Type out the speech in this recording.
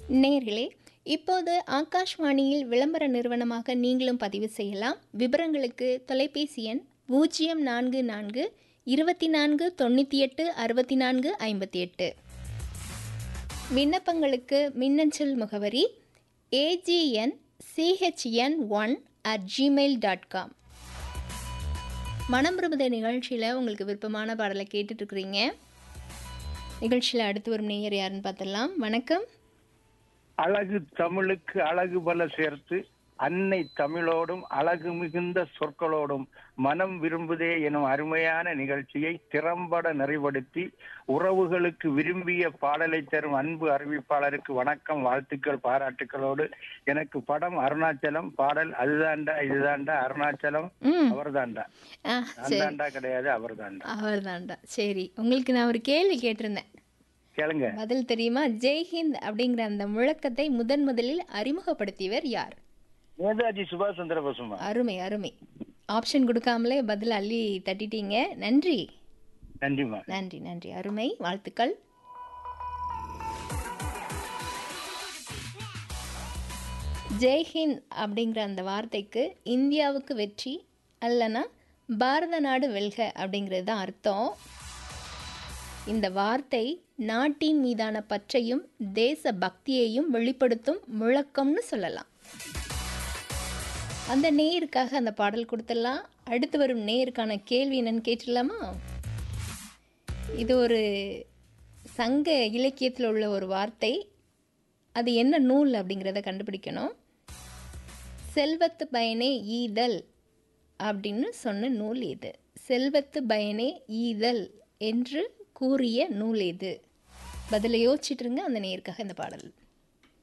நேயர்களே, இப்போது ஆகாஷ்வாணியில் விளம்பர நிறுவனமாக நீங்களும் பதிவு செய்யலாம். விவரங்களுக்கு தொலைபேசி எண் 044 24 98 64 58. விண்ணப்பங்களுக்கு மின்னஞ்சல் முகவரி agn.chn1@gmail.com. மனம் விரும்புத நிகழ்ச்சியில் உங்களுக்கு விருப்பமான பாடலை கேட்டுட்டு இருக்கிறீங்க. நிகழ்ச்சியில் அடுத்து வரும் நேயர் யாருன்னு பார்த்துடலாம். வணக்கம். அழகு தமிழுக்கு அழகு பல சேர்த்து அன்னை தமிழோடும் அழகு மிகுந்த சொற்களோடும் மனம் விரும்புதே எனும் அருமையான நிகழ்ச்சியை திறம்பட நிறைவுபடுத்தி உறவுகளுக்கு விரும்பிய பாடலை தரும் அன்பு அறிவிப்பாளருக்கு வணக்கம், வாழ்த்துக்கள், பாராட்டுக்களோடு எனக்கு படம் அருணாச்சலம், பாடல் அதுதான்டா இதுதான்டா அருணாச்சலம் அவர்தான்டா, அந்தாண்டா கிடையாது அவர்தான்டா. சரி, உங்களுக்கு நான் ஒரு கேள்வி கேட்டிருந்தேன், கேளுங்க. பதில் தெரியுமா? ஜெய்ஹிந்த் அப்படிங்கிற அந்த முழக்கத்தை முதலில் அறிமுகப்படுத்தியவர் யார்? நேதாஜி சுபாஷ் சந்திர போசுமா. அருமை அருமை. ஆப்ஷன் கொடுக்காமலே பதில் அள்ளி தட்டிட்டீங்க. நன்றி. நன்றிமா. நன்றி நன்றி, அருமை, வாழ்த்துக்கள். ஜெய்ஹிந்த் அப்படிங்கிற அந்த வார்த்தைக்கு இந்தியாவுக்கு வெற்றி அல்லனா பாரத நாடு வெல்க அப்படிங்கிறது தான் அர்த்தம். இந்த வார்த்தை நாட்டின் மீதான பற்றையும் தேச பக்தியையும் வெளிப்படுத்தும் முழக்கம்னு சொல்லலாம். அந்த நேயருக்காக அந்த பாடல் கொடுத்துடலாம். அடுத்து வரும் நேயருக்கான கேள்வி என்னன்னு கேட்டுடலாமா? இது ஒரு சங்க இலக்கியத்தில் உள்ள ஒரு வார்த்தை. அது என்ன நூல் அப்படிங்கிறத கண்டுபிடிக்கணும். செல்வத்து பயனே ஈதல் அப்படின்னு சொன்ன நூல் இது. செல்வத்து பயனே ஈதல் என்று கூறிய நூல் இது. பதிலை யோசிச்சுட்டு இருங்க. அந்த நேயருக்காக இந்த பாடல்.